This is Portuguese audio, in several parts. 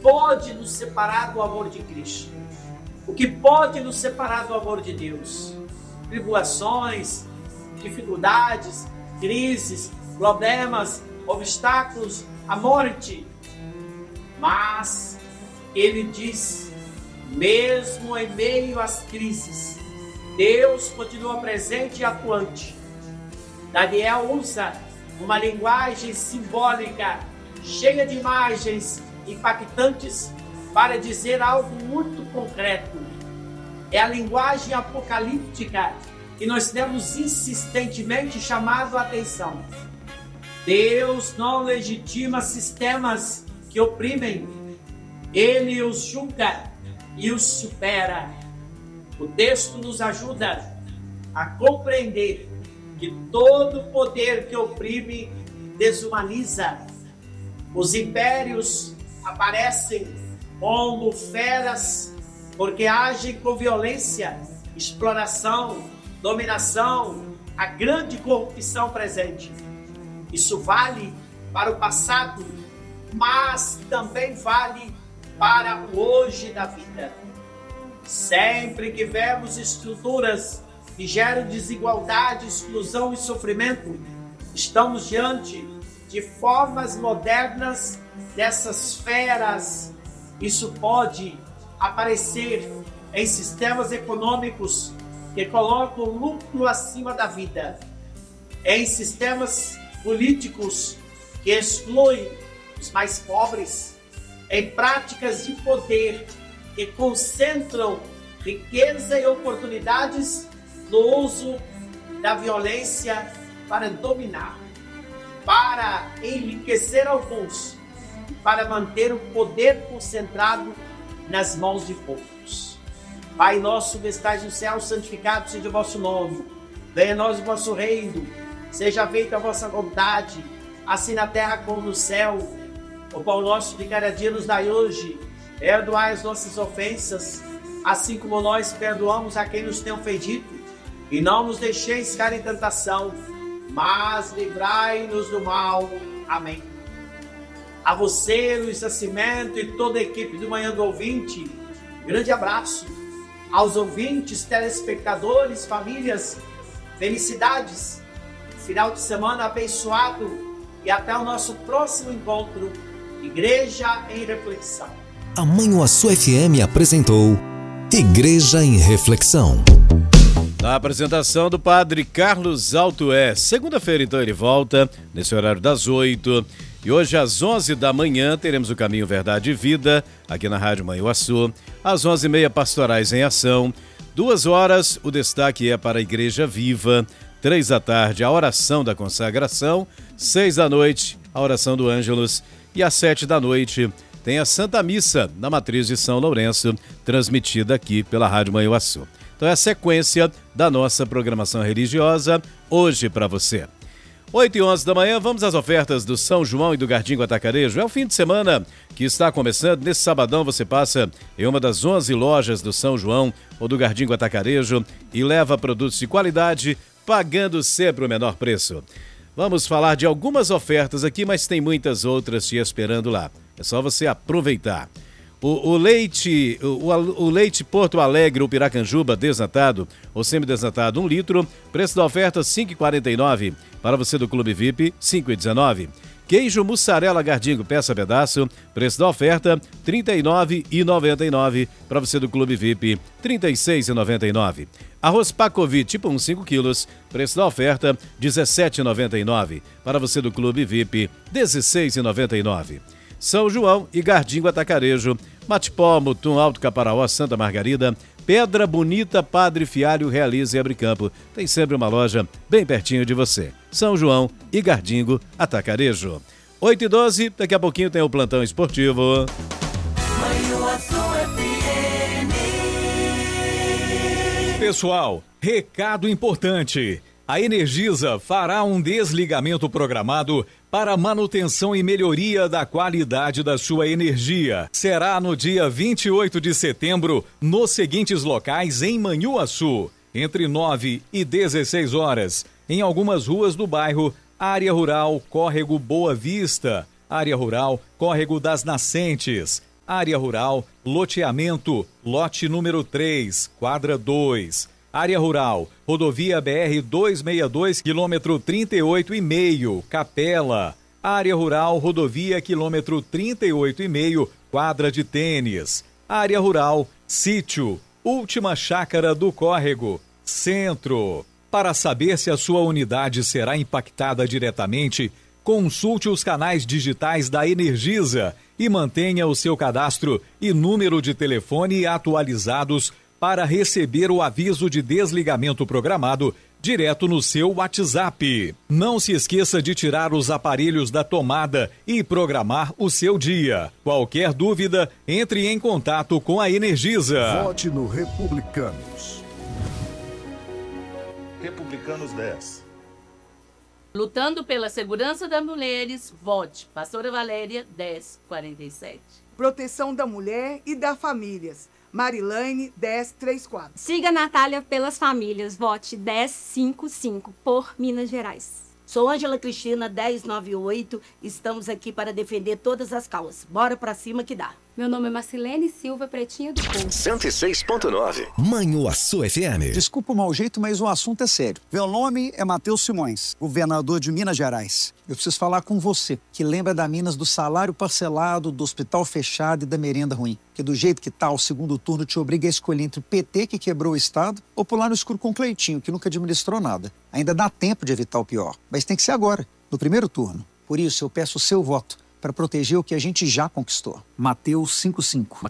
pode nos separar do amor de Cristo? O que pode nos separar do amor de Deus? Tribulações, dificuldades, crises, problemas, obstáculos, a morte. Mas ele diz, mesmo em meio às crises, Deus continua presente e atuante. Daniel usa uma linguagem simbólica, cheia de imagens impactantes, para dizer algo muito concreto. É a linguagem apocalíptica que nós temos insistentemente chamado a atenção. Deus não legitima sistemas que oprimem, Ele os julga e os supera. O texto nos ajuda a compreender que todo poder que oprime desumaniza. Os impérios aparecem como feras porque agem com violência, exploração, dominação, a grande corrupção presente. Isso vale para o passado, mas também vale para o hoje da vida. Sempre que vemos estruturas que geram desigualdade, exclusão e sofrimento, estamos diante de formas modernas dessas feras. Isso pode aparecer em sistemas econômicos que colocam o lucro acima da vida, em sistemas políticos que excluem os mais pobres, em práticas de poder que concentram riqueza e oportunidades no uso da violência para dominar, para enriquecer alguns, para manter o poder concentrado nas mãos de poucos. Pai nosso que estais no céu, santificado seja o vosso nome. Venha a nós o vosso reino. Seja feita a vossa vontade, assim na terra como no céu. O pão nosso de cada dia nos dai hoje. Perdoai as nossas ofensas, assim como nós perdoamos a quem nos tem ofendido. E não nos deixeis cair em tentação, mas livrai-nos do mal. Amém. A você, Luiz Nascimento e toda a equipe do Manhã do Ouvinte, grande abraço. Aos ouvintes, telespectadores, famílias, felicidades, final de semana abençoado e até o nosso próximo encontro, Igreja em Reflexão. A Manhuaçu FM apresentou Igreja em Reflexão. Na apresentação do Padre Carlos Altué. Segunda-feira, então, ele volta, nesse horário das 8h. E hoje, às 11 da manhã, teremos o Caminho Verdade e Vida, aqui na Rádio Manhuaçu. Às 11h30, Pastorais em Ação. 2 horas, o destaque é para a Igreja Viva. 3 da tarde, a oração da consagração. 6 da noite, a oração do Ângelus. E às 7 da noite, tem a Santa Missa, na Matriz de São Lourenço, transmitida aqui pela Rádio Manhuaçu. Então é a sequência da nossa programação religiosa, hoje para você. 8h11 da manhã, vamos às ofertas do São João e do Gardingo Atacarejo. É o fim de semana que está começando. Nesse sabadão você passa em uma das 11 lojas do São João ou do Gardingo Atacarejo e leva produtos de qualidade, pagando sempre o menor preço. Vamos falar de algumas ofertas aqui, mas tem muitas outras te esperando lá. É só você aproveitar. O leite Porto Alegre ou Piracanjuba desnatado ou semidesnatado 1 litro, preço da oferta R$ 5,49. Para você do Clube VIP, R$ 5,19. Queijo mussarela Gardingo peça pedaço, preço da oferta R$ 39,99. Para você do Clube VIP, R$ 36,99. Arroz Pacovi tipo 1, 5 quilos, preço da oferta R$ 17,99. Para você do Clube VIP, R$ 16,99. São João e Gardingo Atacarejo, Matipó, Mutum, Alto Caparaó, Santa Margarida, Pedra Bonita, Padre Fialho, Realiza e Abricampo. Tem sempre uma loja bem pertinho de você. São João e Gardingo Atacarejo. 8h12, daqui a pouquinho tem o plantão esportivo. Pessoal, recado importante. A Energisa fará um desligamento programado para manutenção e melhoria da qualidade da sua energia. Será no dia 28 de setembro, nos seguintes locais em Manhuaçu, entre 9 e 16 horas, em algumas ruas do bairro: Área Rural, Córrego Boa Vista, Área Rural, Córrego das Nascentes, Área Rural, loteamento, lote número 3, quadra 2. Área Rural, rodovia BR-262, quilômetro 38,5, Capela. Área Rural, rodovia, quilômetro 38,5, quadra de tênis. Área Rural, sítio, última chácara do Córrego, Centro. Para saber se a sua unidade será impactada diretamente, consulte os canais digitais da Energisa e mantenha o seu cadastro e número de telefone atualizados para receber o aviso de desligamento programado direto no seu WhatsApp. Não se esqueça de tirar os aparelhos da tomada e programar o seu dia. Qualquer dúvida, entre em contato com a Energisa. Vote no Republicanos. Republicanos 10. Lutando pela segurança das mulheres, vote Pastora Valéria 1047. Proteção da mulher e das famílias, Marilane 1034. Siga a Natália pelas famílias, vote 1055 por Minas Gerais. Sou Ângela Cristina 1098, estamos aqui para defender todas as causas. Bora pra cima que dá. Meu nome é Marcilene Silva, Pretinha do Povo. 106.9 Manhuaçu FM. Desculpa o mau jeito, mas o assunto é sério. Meu nome é Matheus Simões, governador de Minas Gerais. Eu preciso falar com você, que lembra da Minas do salário parcelado, do hospital fechado e da merenda ruim. Que do jeito que tá, o segundo turno te obriga a escolher entre o PT, que quebrou o Estado, ou pular no escuro com o Cleitinho, que nunca administrou nada. Ainda dá tempo de evitar o pior, mas tem que ser agora, no primeiro turno. Por isso, eu peço o seu voto para proteger o que a gente já conquistou. Mateus 55.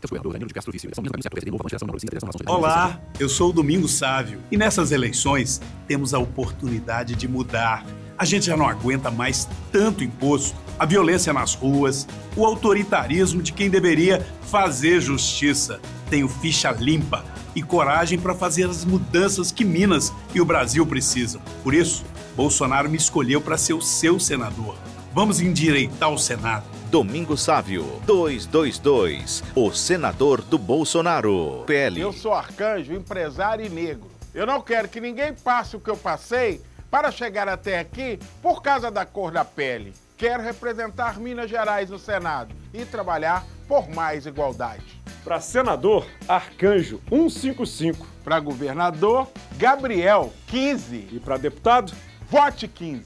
Olá, eu sou o Domingos Sávio e nessas eleições temos a oportunidade de mudar. A gente já não aguenta mais tanto imposto, a violência nas ruas, o autoritarismo de quem deveria fazer justiça. Tenho ficha limpa e coragem para fazer as mudanças que Minas e o Brasil precisam. Por isso, Bolsonaro me escolheu para ser o seu senador. Vamos endireitar o Senado. Domingos Sávio, 222, o senador do Bolsonaro. PL. Eu sou Arcanjo, empresário e negro. Eu não quero que ninguém passe o que eu passei para chegar até aqui por causa da cor da pele. Quero representar Minas Gerais no Senado e trabalhar por mais igualdade. Para senador, Arcanjo 155. Para governador, Gabriel 15. E para deputado, vote 15.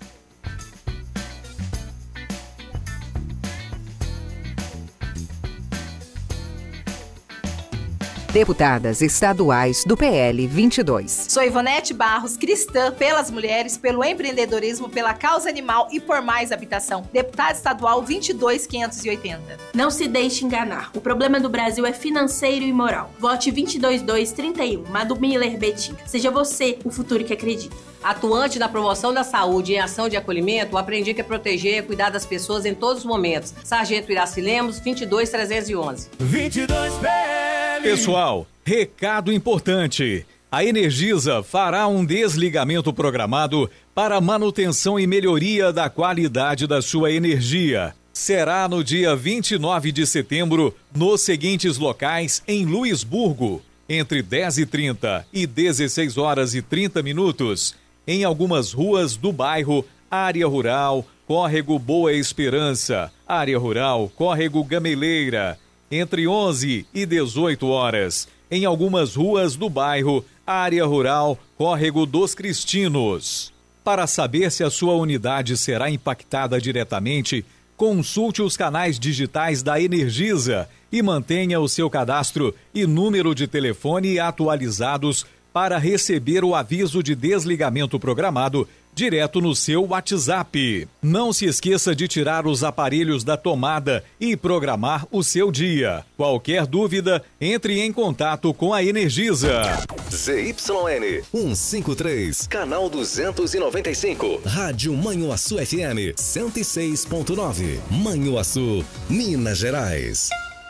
Deputadas estaduais do PL 22. Sou Ivonete Barros, cristã pelas mulheres, pelo empreendedorismo, pela causa animal e por mais habitação. Deputada estadual 22580. Não se deixe enganar. O problema do Brasil é financeiro e moral. Vote 22231, Madu Miller Betim. Seja você o futuro que acredita. Atuante na promoção da saúde e em ação de acolhimento, aprendi que é proteger e cuidar das pessoas em todos os momentos. Sargento Iraci Lemos, 22311. 22 PL. Pessoal, recado importante. A Energisa fará um desligamento programado para manutenção e melhoria da qualidade da sua energia. Será no dia 29 de setembro, nos seguintes locais em Luisburgo, entre 10h30 e 16h30, em algumas ruas do bairro Área Rural, Córrego Boa Esperança, Área Rural, Córrego Gameleira, entre 11 e 18 horas, em algumas ruas do bairro Área Rural, Córrego dos Cristinos. Para saber se a sua unidade será impactada diretamente, consulte os canais digitais da Energisa e mantenha o seu cadastro e número de telefone atualizados para receber o aviso de desligamento programado direto no seu WhatsApp. Não se esqueça de tirar os aparelhos da tomada e programar o seu dia. Qualquer dúvida, entre em contato com a Energisa. ZYN 153, canal 295, Rádio Manhuaçu FM 106.9, Manhuaçu, Minas Gerais.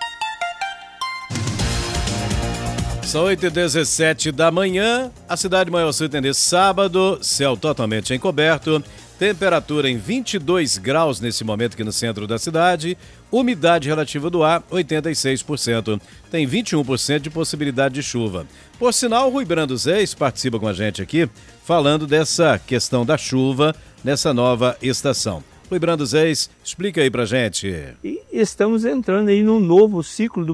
São 8h17 da manhã, a cidade de Manhuaçu tem nesse sábado, céu totalmente encoberto, temperatura em 22 graus nesse momento aqui no centro da cidade, umidade relativa do ar 86%, tem 21% de possibilidade de chuva. Por sinal, o Rui Brando Zeis participa com a gente aqui, falando dessa questão da chuva nessa nova estação. Rui Brando Zeis, explica aí pra gente. E estamos entrando aí num novo ciclo do